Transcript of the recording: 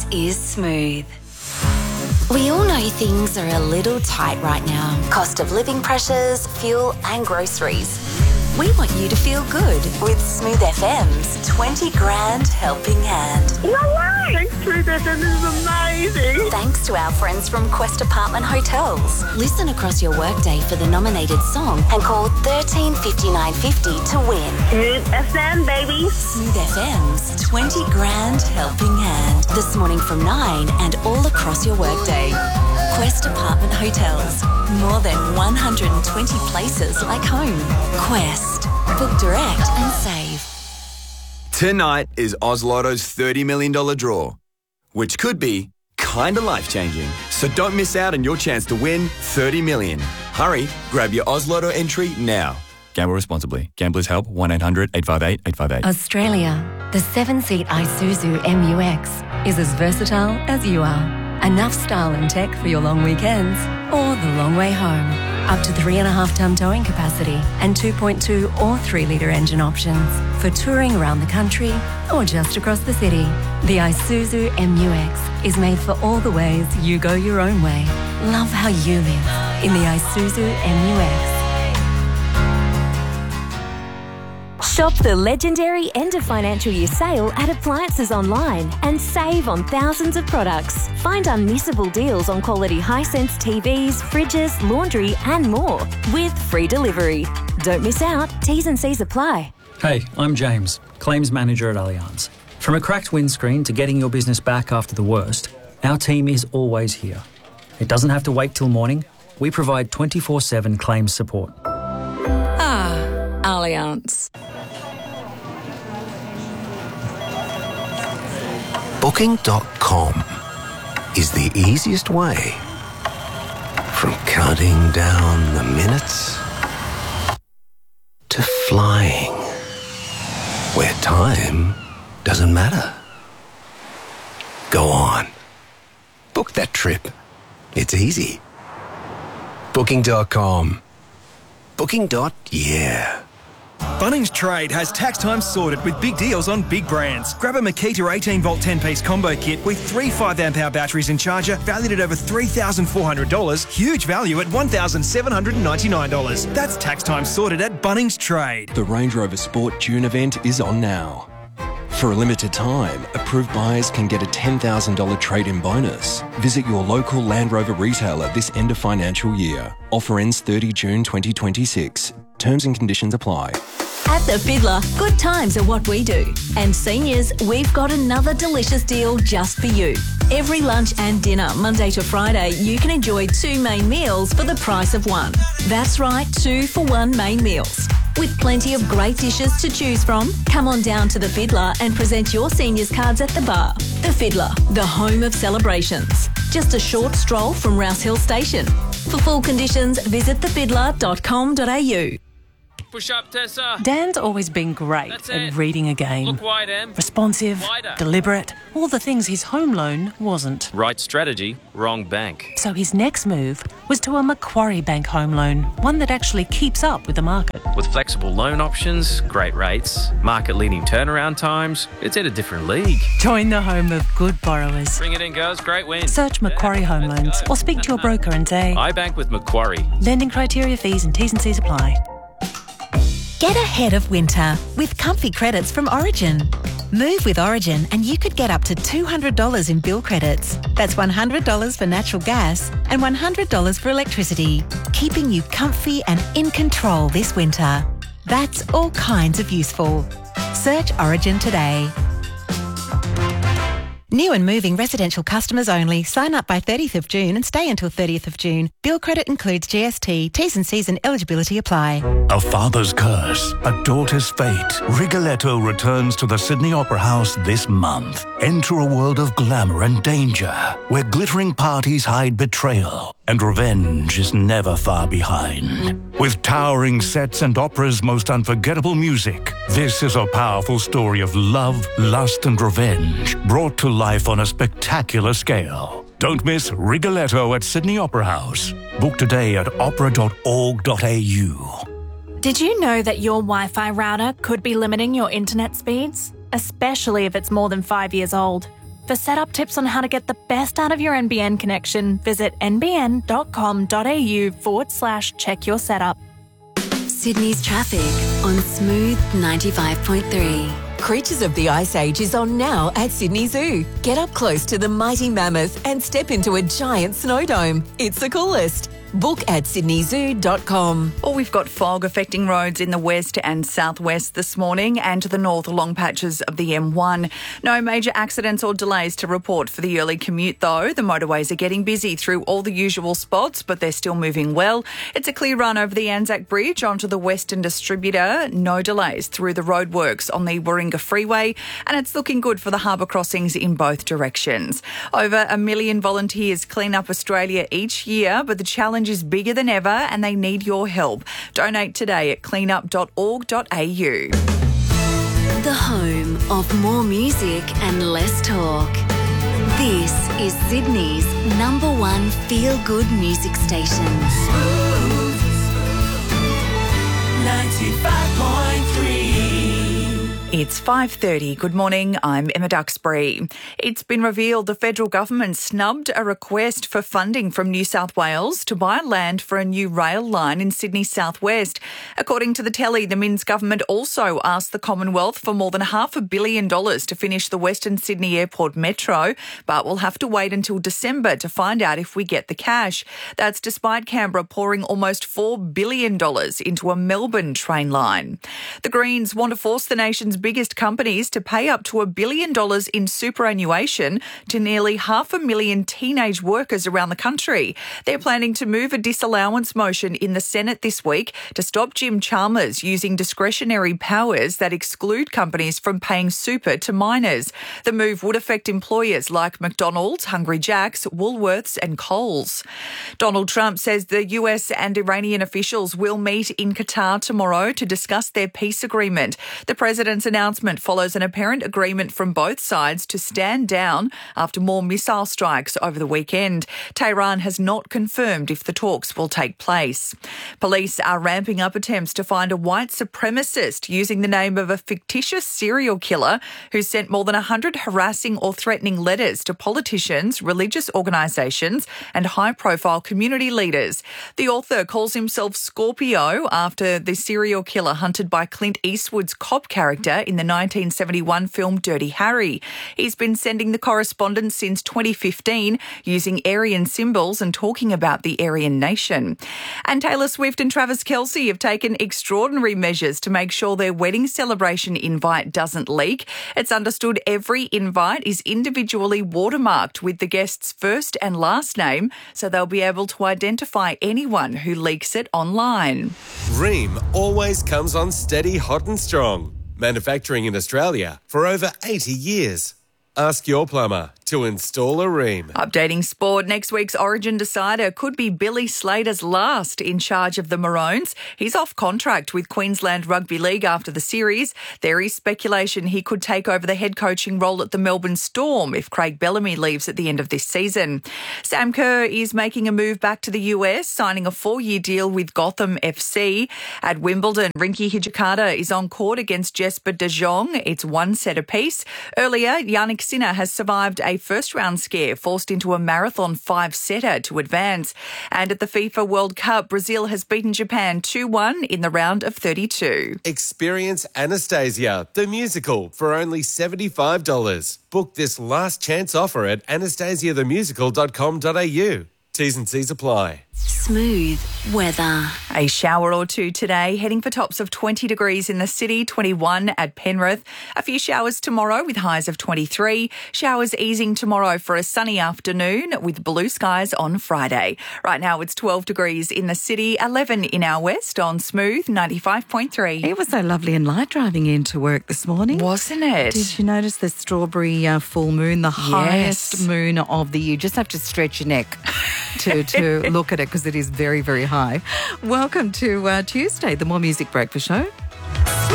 This is Smooth. We all know things are a little tight right now. Cost of living pressures, fuel and groceries. We want you to feel good with Smooth FM's 20 grand helping hand. No way! Thanks, Smooth FM, this is amazing. Thanks to our friends from Quest Apartment Hotels. Listen across your workday for the nominated song and call 13 5950 to win. Smooth FM, baby. Smooth FM's 20 grand helping hand. This morning from 9 and all across your workday. Quest Apartment Hotels. More than 120 places like home. Quest. Book direct and save. Tonight is Oz Lotto's $30 million draw, which could be kinda life-changing. So don't miss out on your chance to win $30 million. Hurry, grab your Oz Lotto entry now. Gamble responsibly. Gamblers Help 1-800-858-858. Australia, the 7-seat Isuzu MU-X is as versatile as you are. Enough style and tech for your long weekends or the long way home. Up to 3.5-tonne towing capacity and 2.2 or 3-litre engine options for touring around the country or just across the city. The Isuzu MU-X is made for all the ways you go your own way. Love how you live in the Isuzu MU-X. Shop the legendary end of financial year sale at Appliances Online and save on thousands of products. Find unmissable deals on quality Hisense TVs, fridges, laundry and more with free delivery. Don't miss out. T's and C's apply. Hey, I'm James, Claims Manager at Allianz. From a cracked windscreen to getting your business back after the worst, our team is always here. It doesn't have to wait till morning. We provide 24/7 claims support. Allianz. Booking.com is the easiest way from counting down the minutes to flying, where time doesn't matter. Go on. Book that trip. It's easy. Booking.com. Booking.yeah. Bunnings Trade has tax time sorted with big deals on big brands. Grab a Makita 18-volt 10-piece combo kit with 3 5-amp-hour batteries and charger valued at over $3,400. Huge value at $1,799. That's tax time sorted at Bunnings Trade. The Range Rover Sport June event is on now. For a limited time, approved buyers can get a $10,000 trade-in bonus. Visit your local Land Rover retailer this end of financial year. Offer ends 30 June 2026. Terms and conditions apply. At The Fiddler, good times are what we do. And seniors, we've got another delicious deal just for you. Every lunch and dinner, Monday to Friday, you can enjoy 2 main meals for the price of 1. That's right, 2 for 1 main meals. With plenty of great dishes to choose from, come on down to The Fiddler and present your seniors cards at the bar. The Fiddler, the home of celebrations. Just a short stroll from Rouse Hill Station. For full conditions, visit thefiddler.com.au. Push up, Tessa. Dan's always been great at reading a game. Look wide, Em. Responsive, Wider. deliberate, all the things his home loan wasn't. Right strategy, wrong bank. So his next move was to a Macquarie Bank home loan, one that actually keeps up with the market. With flexible loan options, great rates, market-leading turnaround times, it's in a different league. Join the home of good borrowers. Bring it in, girls. Great win. Search Macquarie Home Loans or speak to your broker and say, I bank with Macquarie. Lending criteria, fees and T's and C's apply. Get ahead of winter with comfy credits from Origin. Move with Origin and you could get up to $200 in bill credits. That's $100 for natural gas and $100 for electricity, keeping you comfy and in control this winter. That's all kinds of useful. Search Origin today. New and moving residential customers only. Sign up by 30th of June and stay until 30th of June. Bill credit includes GST. T's and C's and eligibility apply. A father's curse, a daughter's fate. Rigoletto returns to the Sydney Opera House this month. Enter a world of glamour and danger, where glittering parties hide betrayal, and revenge is never far behind. With towering sets and opera's most unforgettable music, this is a powerful story of love, lust and revenge, brought to life on a spectacular scale. Don't miss Rigoletto at Sydney Opera House. Book today at opera.org.au. Did you know that your Wi-Fi router could be limiting your internet speeds? Especially if it's more than 5 years old. For setup tips on how to get the best out of your NBN connection, visit nbn.com.au/check your setup. Sydney's traffic on Smooth 95.3. Creatures of the Ice Age is on now at Sydney Zoo. Get up close to the mighty mammoth and step into a giant snow dome. It's the coolest. Book at sydneyzoo.com. Well, we've got fog affecting roads in the west and southwest this morning and to the north along patches of the M1. No major accidents or delays to report for the early commute though. The motorways are getting busy through all the usual spots, but they're still moving well. It's a clear run over the Anzac Bridge onto the Western Distributor. No delays through the roadworks on the Warringah Freeway, and it's looking good for the harbour crossings in both directions. Over 1 million volunteers clean up Australia each year, but the challenge is bigger than ever and they need your help. Donate today at cleanup.org.au. The home of more music and less talk. This is Sydney's #1 feel-good music station. 95.3. It's 5:30. Good morning. I'm Emma Duxbury. It's been revealed the federal government snubbed a request for funding from New South Wales to buy land for a new rail line in Sydney southwest. According to the Telly, the Minns government also asked the Commonwealth for more than $500 million to finish the Western Sydney Airport Metro, but we'll have to wait until December to find out if we get the cash. That's despite Canberra pouring almost $4 billion into a Melbourne train line. The Greens want to force the nation's biggest companies to pay up to $1 billion in superannuation to nearly 500,000 teenage workers around the country. They're planning to move a disallowance motion in the Senate this week to stop Jim Chalmers using discretionary powers that exclude companies from paying super to minors. The move would affect employers like McDonald's, Hungry Jack's, Woolworths and Coles. Donald Trump says the US and Iranian officials will meet in Qatar tomorrow to discuss their peace agreement. The president's announcement follows an apparent agreement from both sides to stand down after more missile strikes over the weekend. Tehran has not confirmed if the talks will take place. Police are ramping up attempts to find a white supremacist using the name of a fictitious serial killer who sent more than 100 harassing or threatening letters to politicians, religious organisations and high-profile community leaders. The author calls himself Scorpio after the serial killer hunted by Clint Eastwood's cop character in the 1971 film Dirty Harry. He's been sending the correspondence since 2015 using Aryan symbols and talking about the Aryan nation. And Taylor Swift and Travis Kelce have taken extraordinary measures to make sure their wedding celebration invite doesn't leak. It's understood every invite is individually watermarked with the guest's first and last name, so they'll be able to identify anyone who leaks it online. Rheem always comes on steady, hot and strong. Manufacturing in Australia for over 80 years. Ask your plumber to install a Rheem. Updating sport, next week's Origin decider could be Billy Slater's last in charge of the Maroons. He's off contract with Queensland Rugby League after the series. There is speculation he could take over the head coaching role at the Melbourne Storm if Craig Bellamy leaves at the end of this season. Sam Kerr is making a move back to the US, signing a 4-year deal with Gotham FC. At Wimbledon, Rinky Hijikata is on court against Jesper de Jong. It's 1 set apiece. Earlier, Yannick Sinner has survived a first-round scare, forced into a marathon 5-setter to advance. And at the FIFA World Cup, Brazil has beaten Japan 2-1 in the round of 32. Experience Anastasia, the musical, for only $75. Book this last chance offer at anastasiathemusical.com.au. T's and C's apply. Smooth weather. A shower or two today, heading for tops of 20 degrees in the city, 21 at Penrith. A few showers tomorrow with highs of 23. Showers easing tomorrow for a sunny afternoon with blue skies on Friday. Right now it's 12 degrees in the city, 11 in our west on Smooth 95.3. It was so lovely and light driving into work this morning. Wasn't it? Did you notice the strawberry full moon, the highest moon of the year? You just have to stretch your neck to look at it because it is very, very high. Welcome to Tuesday, the More Music Breakfast Show.